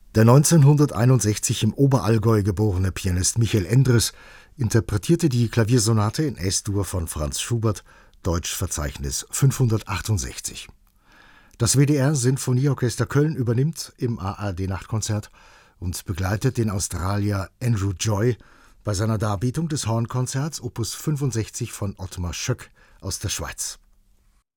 Der 1961 im Oberallgäu geborene Pianist Michael Endres interpretierte die Klaviersonate in Es-Dur von Franz Schubert, Deutschverzeichnis 568. Das WDR Sinfonieorchester Köln übernimmt im ARD-Nachtkonzert und begleitet den Australier Andrew Joy bei seiner Darbietung des Hornkonzerts Opus 65 von Ottmar Schöck aus der Schweiz.